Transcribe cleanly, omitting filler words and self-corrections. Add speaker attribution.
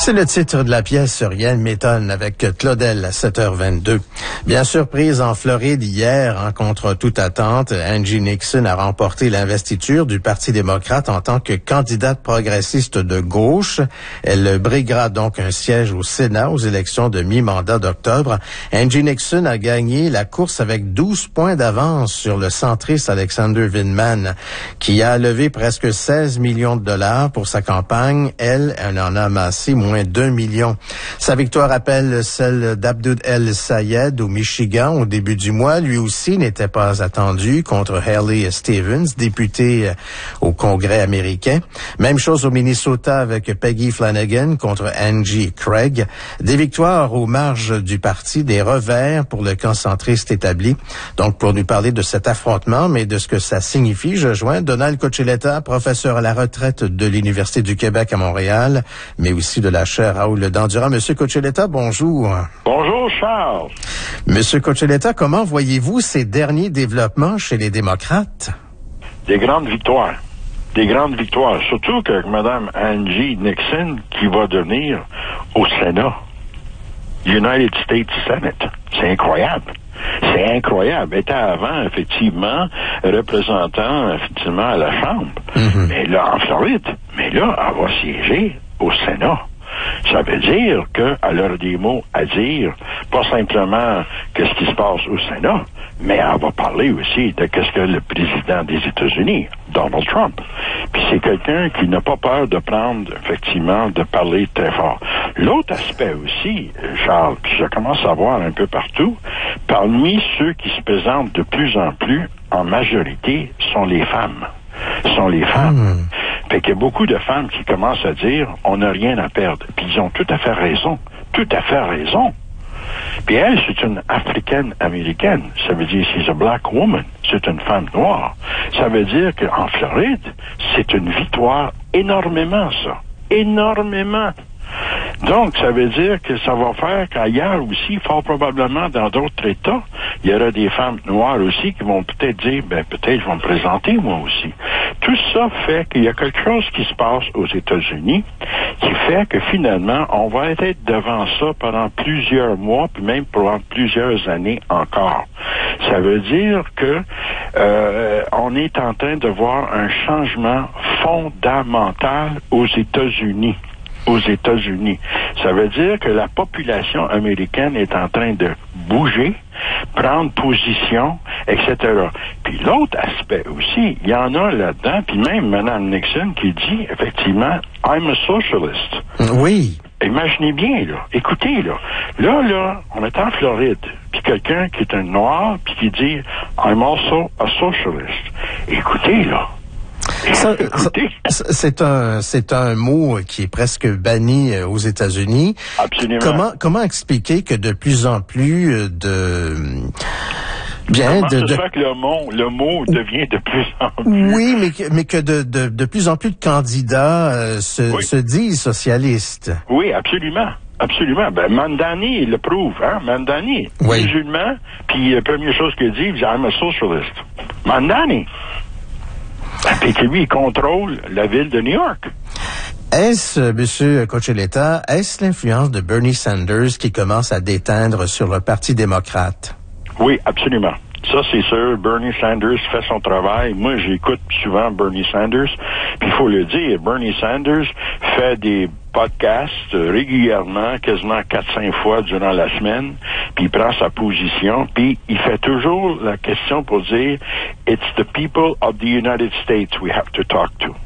Speaker 1: C'est le titre de la pièce Rien ne m'étonne avec Claudel à 7h22. Bien surprise en Floride hier, contre toute attente, Angie Nixon a remporté l'investiture du Parti démocrate en tant que candidate progressiste de gauche. Elle briguera donc un siège au Sénat aux élections de mi-mandat d'octobre. Angie Nixon a gagné la course avec 12 points d'avance sur le centriste Alexander Vindman, qui a levé presque 16 millions de dollars pour sa campagne. Elle en a amassé moins d'1 million. Sa victoire rappelle celle d'Abdoul El Sayed au Michigan au début du mois. Lui aussi n'était pas attendu contre Haley Stevens, députée au Congrès américain. Même chose au Minnesota avec Peggy Flanagan contre Angie Craig. Des victoires aux marges du parti, des revers pour le camp centriste établi. Donc, pour nous parler de cet affrontement, mais de ce que ça signifie, je joins Donald Coccheletta, professeur à la retraite de l'Université du Québec à Montréal, mais aussi de la chaire Raoul Dandurand. Monsieur Coccheletta, bonjour.
Speaker 2: Bonjour, Charles.
Speaker 1: Monsieur Coccheletta, comment voyez-vous ces derniers développements chez les démocrates?
Speaker 2: Des grandes victoires. Des grandes victoires. Surtout que Mme Angie Nixon, qui va devenir au Sénat, United States Senate. C'est incroyable. C'est incroyable. Elle était avant, effectivement, représentant, effectivement, à la Chambre. Mais là, en Floride. Mais là, elle va siéger au Sénat. Ça veut dire qu'elle aura des mots à dire, pas simplement qu'est-ce qui se passe au Sénat, mais elle va parler aussi de qu'est-ce que le président des États-Unis, Donald Trump. Puis c'est quelqu'un qui n'a pas peur de prendre, effectivement, de parler très fort. L'autre aspect aussi, Charles, puis je commence à voir un peu partout, parmi ceux qui se présentent de plus en plus, en majorité, sont les femmes. Fait qu'il y a beaucoup de femmes qui commencent à dire on n'a rien à perdre. Puis ils ont tout à fait raison. Tout à fait raison. Puis elle, c'est une Africaine-Américaine. Ça veut dire she's a black woman. C'est une femme noire. Ça veut dire qu'en Floride, c'est une victoire énormément, ça. Énormément. Donc, ça veut dire que ça va faire qu'ailleurs aussi, fort probablement dans d'autres États, il y aura des femmes noires aussi qui vont peut-être dire, peut-être je vais me présenter moi aussi. Tout ça fait qu'il y a quelque chose qui se passe aux États-Unis qui fait que finalement, on va être devant ça pendant plusieurs mois, puis même pendant plusieurs années encore. Ça veut dire que on est en train de voir un changement fondamental aux États-Unis. Ça veut dire que la population américaine est en train de bouger, prendre position, etc. Puis l'autre aspect aussi, il y en a là-dedans, puis même Mme Nixon qui dit, effectivement, I'm a socialist.
Speaker 1: Oui.
Speaker 2: Imaginez bien, là. Écoutez, là. Là, on est en Floride, puis quelqu'un qui est un noir, puis qui dit, I'm also a socialist. Écoutez, là.
Speaker 1: C'est un mot qui est presque banni aux États-Unis.
Speaker 2: Absolument.
Speaker 1: Comment expliquer que de plus en plus
Speaker 2: Comment se fait que le mot devient de plus en plus...
Speaker 1: Oui, mais que de plus en plus de candidats se disent socialistes.
Speaker 2: Oui, absolument. Absolument. Mandani le prouve, hein? Mandani, musulman, puis la première chose qu'il dit, c'est « I'm a socialist ». Mandani. Puis que lui, il contrôle la ville de New York.
Speaker 1: Est-ce, M. Coccheletta, est-ce l'influence de Bernie Sanders qui commence à déteindre sur le Parti démocrate?
Speaker 2: Oui, absolument. Ça, c'est sûr. Bernie Sanders fait son travail. Moi, j'écoute souvent Bernie Sanders. Puis, il faut le dire, Bernie Sanders fait des podcasts régulièrement, quasiment 4-5 fois durant la semaine. Puis, il prend sa position. Puis, il fait toujours la question pour dire « It's the people of the United States we have to talk to ».